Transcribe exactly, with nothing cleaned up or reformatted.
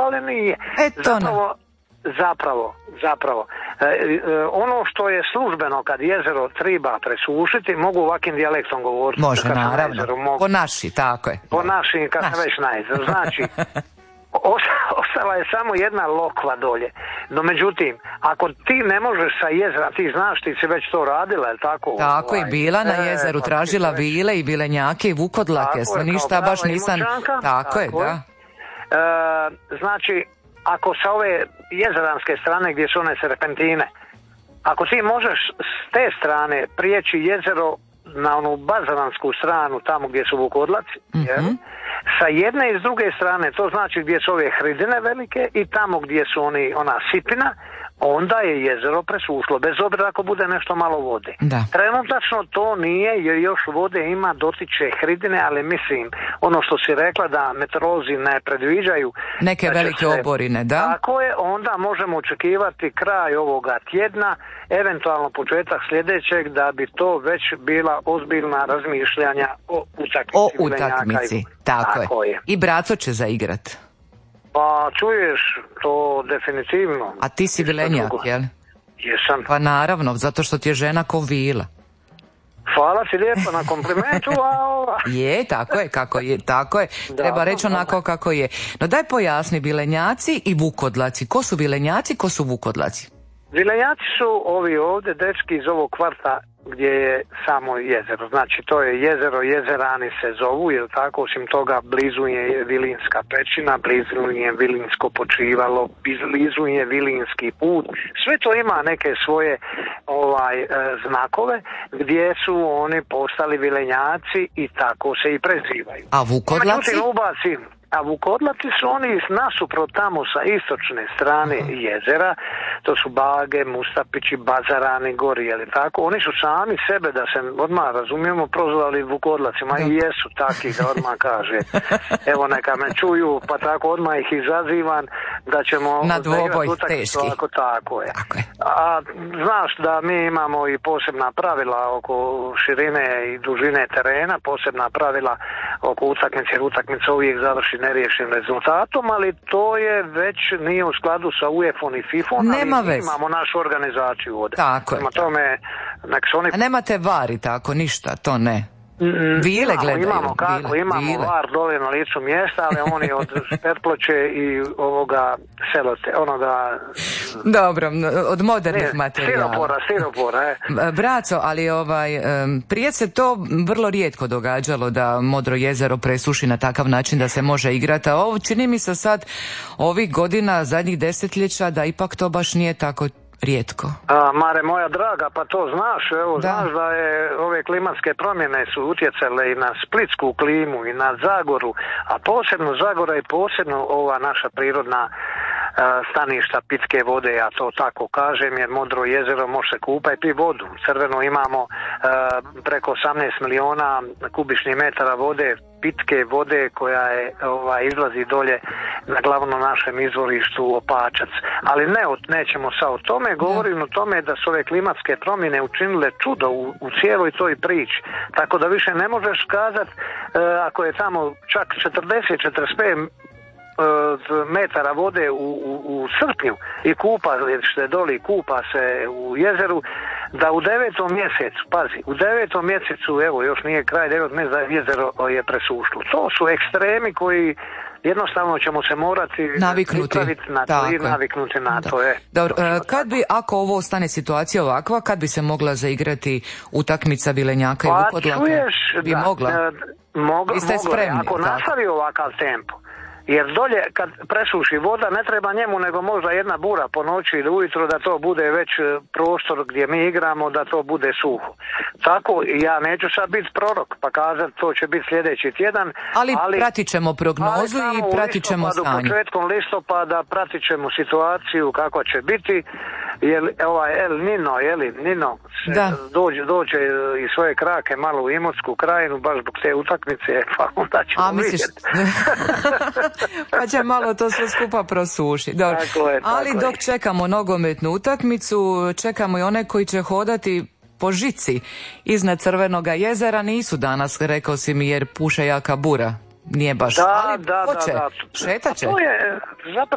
ali nije. E, to zapravo, zapravo, zapravo, e, e, ono što je službeno kad jezero treba presušiti, mogu ovakvim dijalektom govoriti. Može, naravno. Jezeru, po naši, tako je. Po naši, kad se već na jezeru. Znači, ostala je samo jedna lokva dolje. No međutim, ako ti ne možeš sa jezera, ti znaš, ti si već to radila, je tako? Tako ovaj, je, bila na jezeru, e, tražila već... vile i bilenjake i vukodlake, sve ništa baš nisam... Tako, tako je, da. E, znači, ako sa ove jezeranske strane gdje su one serpentine, ako ti možeš s te strane prijeći jezero na onu bazaransku stranu, tamo gdje su vukodlaci, mm-hmm. sa jedne i s druge strane, to znači gdje su ove hridine velike i tamo gdje su oni, ona sipina, onda je jezero presušlo, bez obzira ako bude nešto malo vode. Da. Trenutačno to nije, jer još vode ima, dotiče hridine, ali mislim, ono što si rekla da meteorolozi ne predviđaju neke velike se, oborine, da? Tako je, onda možemo očekivati kraj ovoga tjedna, eventualno početak sljedećeg, da bi to već bila ozbiljna razmišljanja o utakmici. O utakmici, tako, tako je. je. I braco će zaigrat. Pa čuješ, to definitivno. A ti si vilenjak, jel? Jesam. Pa naravno, zato što ti je žena ko vila. Hvala ti lijepo na komplimentu, a ova... Je, tako je, kako je, tako je. Da, treba reći onako da. Kako je. No daj pojasni, vilenjaci i vukodlaci. Ko su vilenjaci, ko su vukodlaci? Vilenjaci su ovi ovdje dečki iz ovog kvarta gdje je samo jezero. Znači to je jezero, jezerani se zovu, jer tako, osim toga blizu je Vilinska pećina, blizu je Vilinsko počivalo, blizu je Vilinski put. Sve to ima neke svoje ovaj e, znakove gdje su oni postali vilenjaci i tako se i prezivaju. A vukodlaci? Međutim, ubaci, a vukodlaci su oni nasuprot tamo sa istočne strane uh-huh. jezera, to su Bage, Mustapići, Bazarani, Gori, jel tako? Oni su sami sebe, da se odmah razumijemo, prozvali vukodlacima i jesu taki, da odmah kaže. Evo neka me čuju, pa tako odmah ih izazivam da ćemo... Na dvoboj teški. Tako, tako je. Tako je. A znaš da mi imamo i posebna pravila oko širine i dužine terena, posebna pravila oko utakmice, jer utakmica uvijek završi neriješenim rezultatom, ali to je već nije u skladu sa U E F-om i FIFA-om, ali imamo našu organizaciju ovdje. Tako je. Tome, nek se oni... A nemate vari tako, ništa, to ne. Vile imamo, gledaju. Imamo kako, vile, imamo vile. var dole na licu mjesta, ali oni od Perploče i ovoga selote, onoga... Dobro, od modernih ne, materijala. Stiropora, stiropora, e. Braco, ali ovaj, prije se to vrlo rijetko događalo da Modro jezero presuši na takav način da se može igrati, a ovo čini mi se sad ovih godina, zadnjih desetljeća, da ipak to baš nije tako rijetko. A, Mare moja draga, pa to znaš, evo, da. znaš da je ove klimatske promjene su utjecale i na splitsku klimu i na Zagoru, a posebno Zagora i posebno ova naša prirodna staništa pitke vode, ja to tako kažem, jer Modro jezero može se kupati i pi vodu. Crveno imamo uh, preko osamnaest miliona kubičnih metara vode, pitke vode koja je ovaj, izlazi dolje na glavnom našem izvorištu Opačac. Ali ne, nećemo sad o tome, govorim o tome da su ove klimatske promjene učinile čudo u, u cijeloj toj priči. Tako da više ne možeš kazati uh, ako je tamo čak četrdeset do četrdeset pet metara vode u, u, u srpnju i kupa se doli, kupa se u jezeru, da u devetom mjesecu, pazi, u devetom mjesecu, evo još nije kraj devet mjeseca, jezero je presušlo. To su ekstremi koji jednostavno ćemo se morati naviknuti na to i naviknuti na da. to. Je. Dobro, kad bi, ako ovo ostane situacija ovakva, kad bi se mogla zaigrati utakmica vilenjaka pa, i vukodlaka? Čuješ, bi da, mogla? Mogla, Vi ste spremni, ako nastavi ovakav tempo. Jer dolje kad presuši voda ne treba njemu nego možda jedna bura po noći ili ujutro da to bude već prostor gdje mi igramo, da to bude suho. Tako ja neću sad biti prorok pa kazati to će biti sljedeći tjedan. Ali, ali pratit ćemo prognozu i pratit ćemo stanje. Početkom listopada pratit ćemo situaciju kako će biti. Jer ovaj El Nino, jeli, Nino se dođe, dođe iz svoje krake malo u Imotsku krajinu baš zbog te utakmice, pa onda ćemo A, misliš... pa će malo to sve skupa prosuši. Dobro. Tako je, tako ali dok je. čekamo nogometnu utakmicu, čekamo i one koji će hodati po žici iznad Crvenoga jezera, nisu danas, rekao si mi, jer puše jaka bura. Nije baš, da, ali da, hoće, da, da. šetat će. To je zapravo